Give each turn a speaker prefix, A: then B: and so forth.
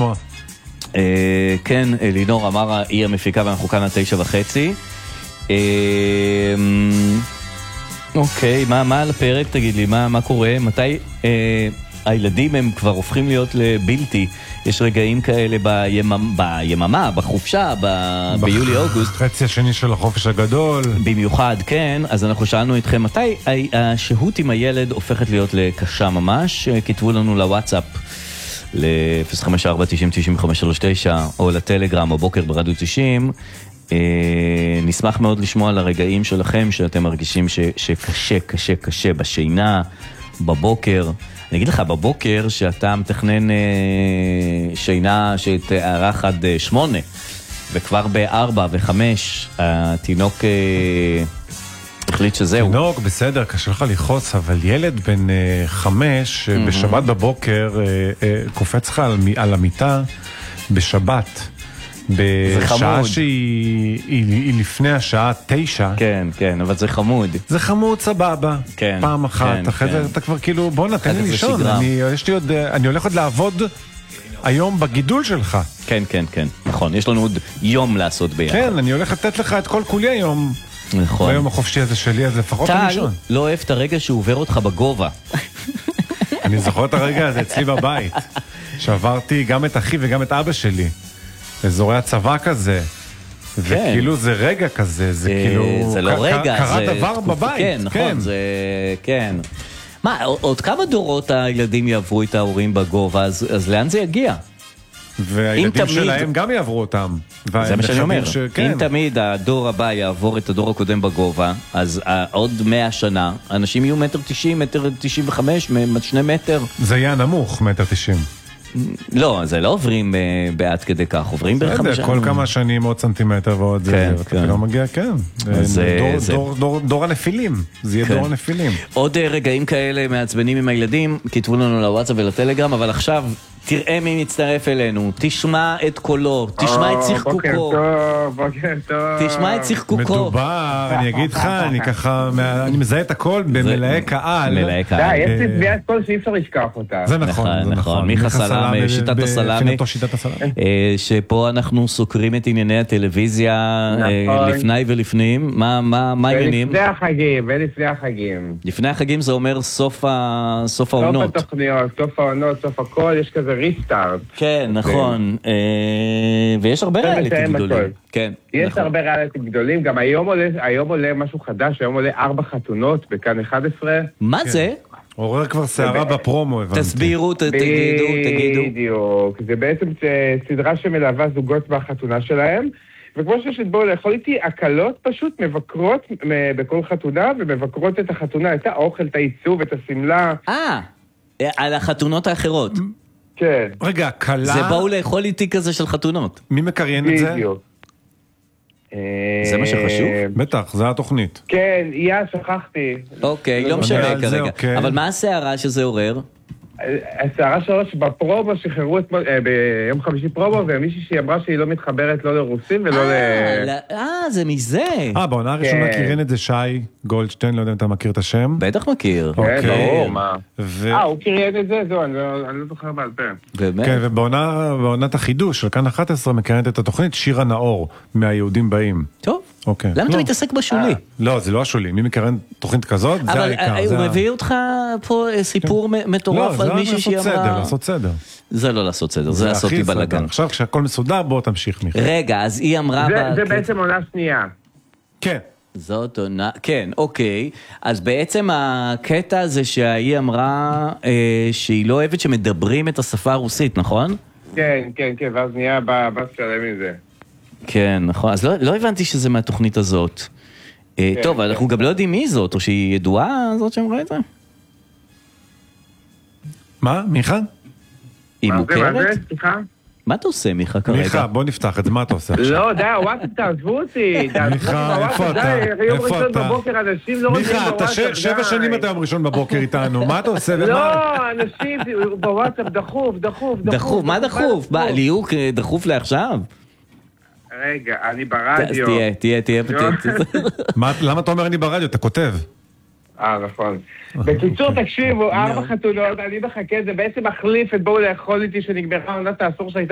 A: לשמוע.
B: כן, לינור אמרה, היא המפיקה ואנחנו כאן עד 9:30. אוקיי, מה על הפרק? תגיד לי, מה קורה? מתי הילדים הם כבר הופכים להיות לבלתי? יש רגעים כאלה ביממה, בחופשה, ביולי-אוגוסט.
A: בחצי השני של החופש הגדול.
B: במיוחד, כן. אז אנחנו שאלנו אתכם, מתי השהות עם הילד הופכת להיות לקשה ממש? כתבו לנו לוואטסאפ. ל-054-90-9539 או לטלגרם או בוקר ברדיו 90. נשמח מאוד לשמוע על הרגעים שלכם שאתם מרגישים שקשה בשינה, בבוקר. אני אגיד לך בבוקר שאתה מתכנן שינה שתארך עד 8 וכבר ב4 ו5 התינוק החליט שזהו.
A: תינוק בסדר, קשה לך לחוץ, אבל ילד בן 5 בשבת בבוקר קופץ לך על המיטה בשבת בשעה שהיא לפני השעה 9.
B: כן, כן, אבל זה חמוד.
A: זה חמוד, סבבה.
B: כן,
A: פעם אחת,
B: כן,
A: אחרי זה אתה כבר כאילו, בוא נתן לי לישון. אני הולך עוד לעבוד היום בגידול שלך.
B: כן, כן, כן, נכון. יש לנו עוד יום לעשות ביחד.
A: כן, אני הולך לתת לך את כל כולי היום.
B: נכון.
A: ביום החופשי הזה שלי, אז לפחות אני לישון.
B: טל לא אוהב את הרגע שהוא עובר אותך בגובה.
A: אני זוכר את הרגע הזה אצלי בבית. שעברתי גם את אחי וגם את אבא שלי. אזורי הצבא כזה. וכאילו זה רגע כזה, זה כאילו...
B: זה לא רגע,
A: קרה דבר בבית.
B: כן, נכון, זה... כן. מה, עוד כמה דורות הילדים יעברו את ההורים בגובה, אז לאן זה יגיע?
A: והילדים שלהם גם יעברו אותם.
B: זה מה שאני אומר. אם תמיד הדור הבא יעבור את הדור הקודם בגובה, אז עוד 100 שנה, אנשים יהיו 1.90 מטר, 1.95 מטר, 2 מטר.
A: זה יהיה נמוך, 1.90 מטר.
B: לא, זה לא עוברים בעד כדי כך, עוברים ב5
A: כל כמה שנים עוד סנטימטר ועוד זה, אתה לא מגיע, כן. דור הנפילים, זה יהיה דור הנפילים.
B: עוד רגעים כאלה מעצבנים עם הילדים, כתבו לנו לוואטסאפ ולטלגרם, אבל עכשיו תראה מי מצטרף אלינו, תשמע את קולו, תשמע את שחקוקו.
C: בוקר טוב, בוקר טוב.
B: תשמע את שחקוקו.
A: מדובר, אני אגיד לך, אני ככה, אני מזהה את הכל במלאי קהל.
B: מלאי קהל.
C: יש לי צביעת קול שאי אפשר לשכח אותה.
A: זה נכון, זה נכון.
B: מיכה סלאמי, שיטת הסלאמי. שפה אנחנו סוקרים את ענייני הטלוויזיה לפני ולפנים. מה העניינים?
C: ולפני החגים.
B: לפני החגים זה אומר סוף העונות.
C: סוף התוכניות, סוף העונות, סוף הכל, יש כזה ריסטארט.
B: כן, נכון. ויש הרבה ריאליטים גדולים.
C: יש הרבה ריאליטים גדולים, גם היום עולה משהו חדש, היום עולה 4 חתונות בכאן 11.
B: מה זה?
A: עורר כבר שערה בפרומו, הבנתי.
B: תסבירו, תגידו.
C: בדיוק, זה בעצם סדרה שמלווה זוגות בחתונה שלהם, וכמו שיש בואו לאכול איתי, הקלות פשוט מבקרות בכל חתונה, ומבקרות את החתונה, את האוכל, את העיצוב, את הסמלה.
B: על החתונות האחרות.
C: כן.
A: רגע, קלה...
B: זה באו לאכול איתי כזה של חתונות.
A: מי מקריין את זה?
C: בדיוק.
B: זה מה שחשוב?
A: בטח, זה התוכנית.
C: כן, שכחתי.
B: אוקיי, לא משנה כרגע. אבל מה הסערה שזה עורר?
C: הסערה שלוש בפרומו שחררו ביום חמישי פרומו, ומישהי שהיא אמרה שהיא לא מתחברת לא לרוסים ולא
B: זה מזה.
A: בעונה הראשונה קירין את זה שי גולדשטיין, לא יודע אם אתה מכיר את השם.
B: בטח מכיר.
C: כן, ברור, מה? הוא קירין את זה, זהו, אני לא זוכר בעל פה.
A: כן, ובעונת החידוש של כאן 11 מקרנת את התוכנית שירה נאור, מהיהודים באים.
B: טוב. למה אתה מתעסק בשולי?
A: לא, זה לא השולי. מי מקרן תוכנית כזאת, זה העיקר.
B: אבל הוא מביא אותך פה סיפור מטורף על מישהי שהיא אמרה...
A: לעשות סדר.
B: זה לא לעשות סדר, זה לעשות לי בלגן.
A: עכשיו כשהכל מסודר, בוא תמשיך מיכה.
B: רגע, אז היא אמרה...
C: זה בעצם עונה שנייה.
A: כן.
B: זאת עונה... כן, אוקיי. אז בעצם הקטע הזה שהיא אמרה שהיא לא אוהבת שמדברים את השפה הרוסית, נכון?
C: כן, ואז נהיה בבס שלם מזה.
B: כן, נכון. אז לא הבנתי שזה מהתוכנית הזאת. טוב, אנחנו גם לא יודעים מי זאת, או שהיא ידועה זאת שאמרה את זה?
A: מה? מיכה?
B: היא מוכרת?
C: מה זה? סליחה?
B: מה אתה עושה, מיכה, כרגע?
A: מיכה, בוא נפתח את זה, מה אתה עושה עכשיו?
C: לא, די, וואטסאפ, תעזבו אותי.
A: מיכה, איפה אתה?
C: יום ראשון בבוקר, אנשים לא רוצים
A: בוואטסאפ. מיכה, אתה 7 שנים אתה יום ראשון בבוקר איתנו, מה אתה עושה?
C: לא, אנשים בוואטסאפ, דחוף.
B: דחוף, מה דחוף? ליהוק דחוף לעכשיו?
C: רגע, אני ברדיו.
B: תהיה.
A: למה אתה אומר אני ברדיו? אתה כותב.
C: נכון. בקיצור, תקשיבו, 4 חתונות, אני מחכה, זה בעצם מחליף את בואו לאכול איתי שנגמרה עונת העשור שהייתה